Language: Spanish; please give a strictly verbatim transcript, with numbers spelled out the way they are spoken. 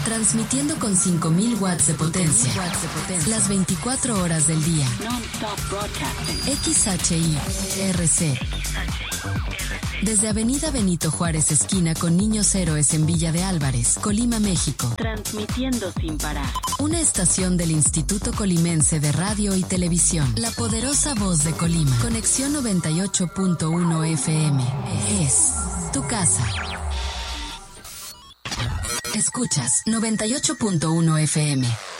Transmitiendo con cinco mil watts de potencia. Las veinticuatro horas del día. X H I R C. Desde Avenida Benito Juárez, esquina con Niños Héroes en Villa de Álvarez, Colima, México. Transmitiendo sin parar. Una estación del Instituto Colimense de Radio y Televisión. La poderosa voz de Colima. Conexión noventa y ocho punto uno F M. Es tu casa. Escuchas noventa y ocho punto uno F M.